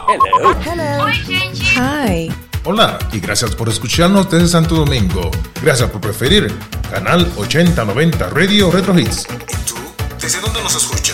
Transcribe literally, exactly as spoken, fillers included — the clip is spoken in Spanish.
Hello. Hello. Oi, gente. Hi. Hola y gracias por escucharnos desde Santo Domingo. Gracias por preferir Canal ochenta noventa Radio Retro Hits. ¿Y tú? ¿Desde dónde nos escuchas?